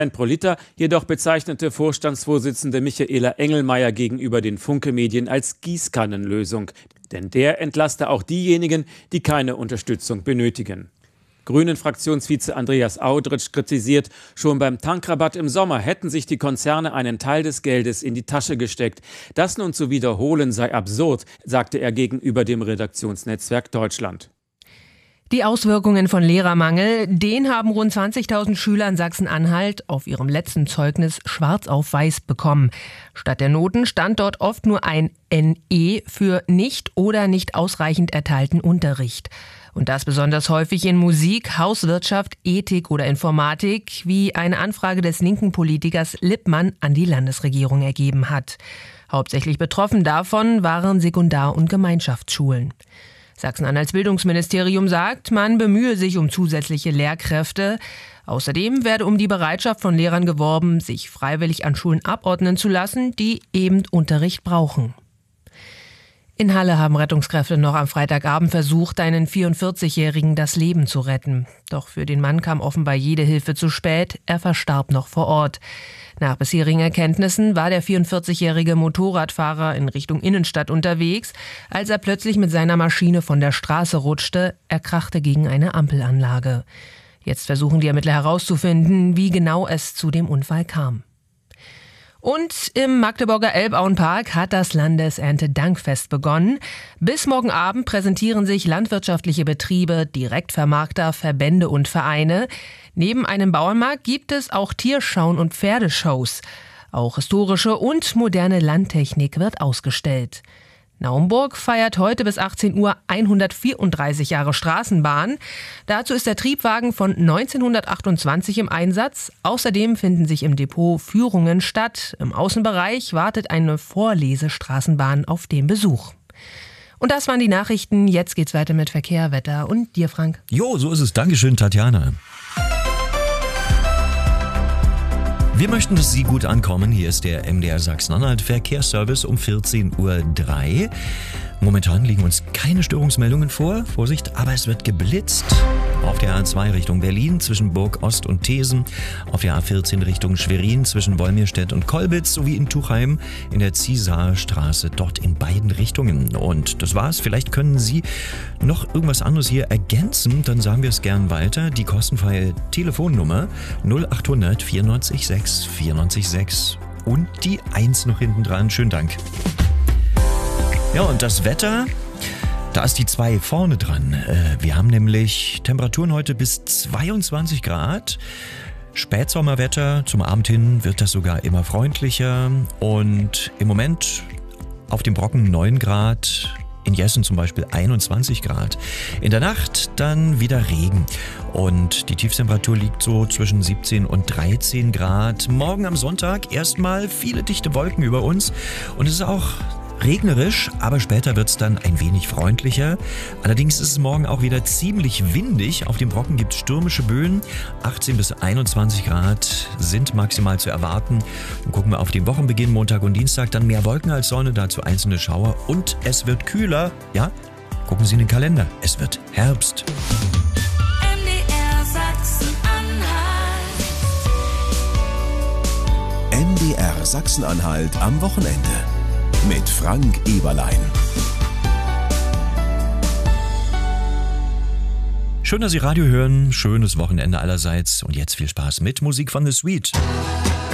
pro Liter, jedoch bezeichnete Vorstandsvorsitzende Michaela Engelmeier gegenüber den Funke-Medien als Gießkannenlösung. Denn der entlaste auch diejenigen, die keine Unterstützung benötigen. Grünen-Fraktionsvize Andreas Audritsch kritisiert, schon beim Tankrabatt im Sommer hätten sich die Konzerne einen Teil des Geldes in die Tasche gesteckt. Das nun zu wiederholen sei absurd, sagte er gegenüber dem Redaktionsnetzwerk Deutschland. Die Auswirkungen von Lehrermangel, den haben rund 20.000 Schüler in Sachsen-Anhalt auf ihrem letzten Zeugnis schwarz auf weiß bekommen. Statt der Noten stand dort oft nur ein NE für nicht oder nicht ausreichend erteilten Unterricht. Und das besonders häufig in Musik, Hauswirtschaft, Ethik oder Informatik, wie eine Anfrage des linken Politikers Lippmann an die Landesregierung ergeben hat. Hauptsächlich betroffen davon waren Sekundar- und Gemeinschaftsschulen. Sachsen-Anhalts Bildungsministerium sagt, man bemühe sich um zusätzliche Lehrkräfte. Außerdem werde um die Bereitschaft von Lehrern geworben, sich freiwillig an Schulen abordnen zu lassen, die eben Unterricht brauchen. In Halle haben Rettungskräfte noch am Freitagabend versucht, einen 44-Jährigen das Leben zu retten. Doch für den Mann kam offenbar jede Hilfe zu spät. Er verstarb noch vor Ort. Nach bisherigen Erkenntnissen war der 44-jährige Motorradfahrer in Richtung Innenstadt unterwegs, als er plötzlich mit seiner Maschine von der Straße rutschte. Er krachte gegen eine Ampelanlage. Jetzt versuchen die Ermittler herauszufinden, wie genau es zu dem Unfall kam. Und im Magdeburger Elbauenpark hat das Landeserntedankfest begonnen. Bis morgen Abend präsentieren sich landwirtschaftliche Betriebe, Direktvermarkter, Verbände und Vereine. Neben einem Bauernmarkt gibt es auch Tierschauen und Pferdeshows. Auch historische und moderne Landtechnik wird ausgestellt. Naumburg feiert heute bis 18 Uhr 134 Jahre Straßenbahn. Dazu ist der Triebwagen von 1928 im Einsatz. Außerdem finden sich im Depot Führungen statt. Im Außenbereich wartet eine Vorlesestraßenbahn auf den Besuch. Und das waren die Nachrichten. Jetzt geht's weiter mit Verkehr, Wetter und dir, Frank. Jo, so ist es. Dankeschön, Tatjana. Wir möchten, dass Sie gut ankommen. Hier ist der MDR Sachsen-Anhalt Verkehrsservice um 14:03 Uhr. Momentan liegen uns keine Störungsmeldungen vor. Vorsicht, aber es wird geblitzt. Auf der A2 Richtung Berlin zwischen Burg Ost und Thesen. Auf der A14 Richtung Schwerin zwischen Wolmirstedt und Kolbitz sowie in Tuchheim in der Ziesaer Straße. Dort in beiden Richtungen. Und das war's. Vielleicht können Sie noch irgendwas anderes hier ergänzen. Dann sagen wir es gern weiter. Die kostenfreie Telefonnummer 0800 94 6 94 6 und die 1 noch hinten dran. Schönen Dank. Ja, und das Wetter, da ist die 2 vorne dran. Wir haben nämlich Temperaturen heute bis 22 Grad. Spätsommerwetter, zum Abend hin wird das sogar immer freundlicher. Und im Moment auf dem Brocken 9 Grad, in Jessen zum Beispiel 21 Grad. In der Nacht dann wieder Regen. Und die Tiefstemperatur liegt so zwischen 17 und 13 Grad. Morgen am Sonntag erstmal viele dichte Wolken über uns. Und es ist auch regnerisch, aber später wird es dann ein wenig freundlicher. Allerdings ist es morgen auch wieder ziemlich windig. Auf dem Brocken gibt es stürmische Böen. 18 bis 21 Grad sind maximal zu erwarten. Dann gucken wir auf den Wochenbeginn, Montag und Dienstag, dann mehr Wolken als Sonne, dazu einzelne Schauer und es wird kühler. Ja, gucken Sie in den Kalender. Es wird Herbst. MDR Sachsen-Anhalt. MDR Sachsen-Anhalt am Wochenende. Mit Frank Eberlein. Schön, dass Sie Radio hören. Schönes Wochenende allerseits. Und jetzt viel Spaß mit Musik von The Sweet.